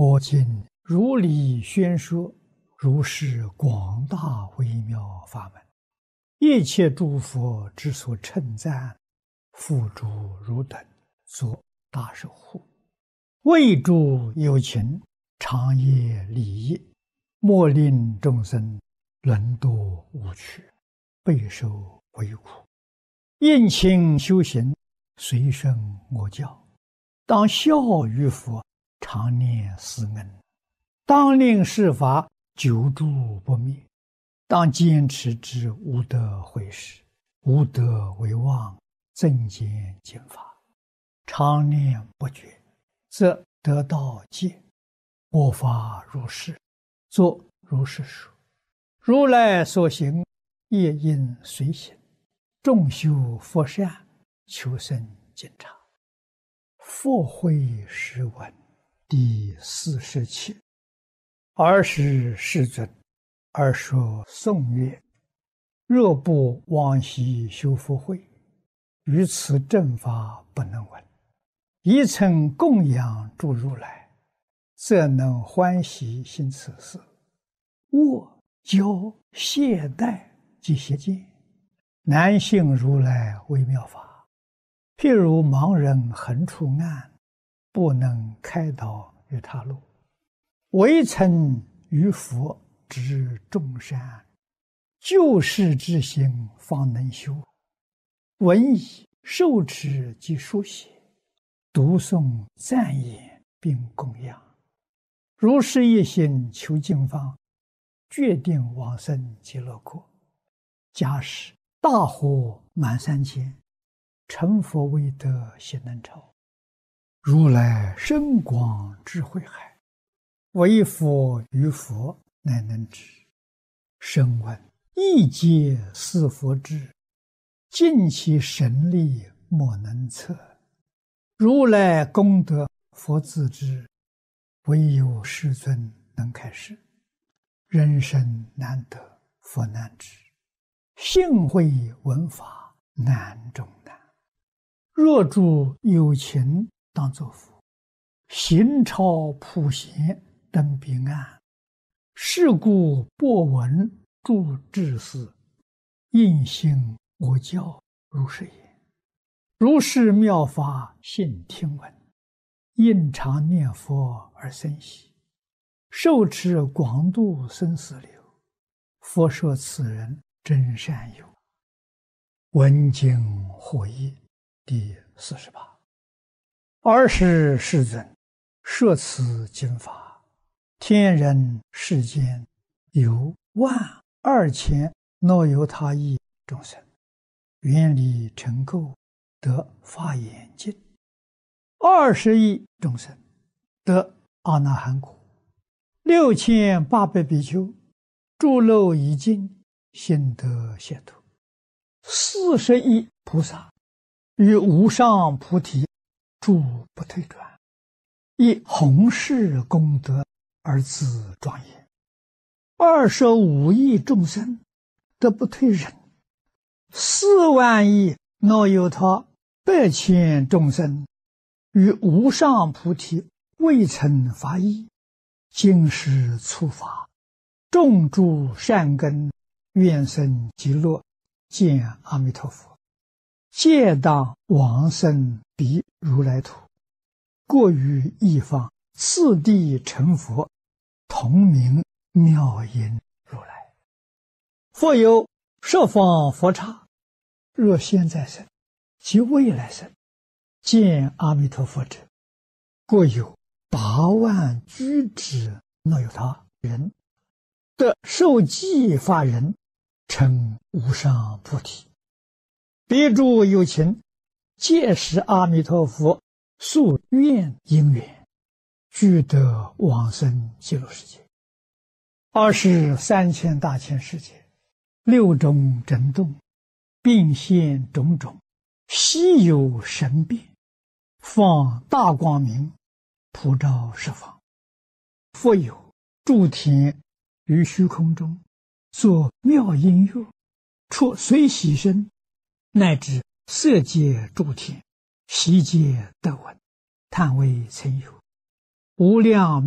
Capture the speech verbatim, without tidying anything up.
我今如理宣说，如是广大微妙法门，一切诸佛之所称赞，付诸汝等作大守护，为诸有情长夜利益，莫令众生沦堕无趣，备受为苦。应勤修行，随顺我教，当效于佛，常念思恩，当令世法久住不灭，当坚持之无得毁时，无得为妄，增减减法，常念不绝，则得道戒。我法如是，作如是说。如来所行，业应随行，众修佛善，求生净察。佛慧诗文第四十七。尔时世尊，尔说颂曰：若不往昔修福慧，于此正法不能闻。一曾供养诸如来，则能欢喜行此事。握教懈怠及邪见，难信如来微妙法。譬如盲人横出暗，不能开导于他路，唯曾于佛知众善，救世之心方能修。闻已受持及书写，读诵赞言并供养，如是一心求净方，决定往生极乐国。假使大火满三千，成佛未得悉能超。如来深广智慧海，唯佛于佛乃能知。声闻一皆似佛智，尽其神力莫能测。如来功德佛自知，唯有世尊能开示。人生难得佛难知，信会闻法难中难。若诸有情当作佛，行超普贤登彼岸。是故播闻诸智士，应信我教如是言。如是妙法信听闻，应常念佛而生喜。受持广度生死流，佛说此人真善友。闻经获益第四十八。尔时世尊，摄此经法，天人世间有万二千若由他亿众生，愿力成垢，得法眼净；二十亿众生得阿那含果；六千八百比丘诸漏已尽，心得解脱；四十亿菩萨于无上菩提诸不退转，以弘誓功德而自庄严；二十五亿众生得不退忍；四万亿若有他百千众生于无上菩提未曾发意，今世初发，种诸善根，愿生极乐，见阿弥陀佛，皆当往生彼如来土，过于一方，次第成佛，同名妙音如来。复有十方佛刹，若现在生及未来生，见阿弥陀佛者，过有八万居之若有他人，得受记法人，成无上菩提。彼诸有情，皆是阿弥陀佛宿愿因缘，俱得往生极乐世界。二是三千大千世界，六种震动，并现种种稀有神变，放大光明，普照十方。复有诸天于虚空中，作妙音乐，出随喜声，乃至色界诸天，悉皆得闻，叹为曾有。无量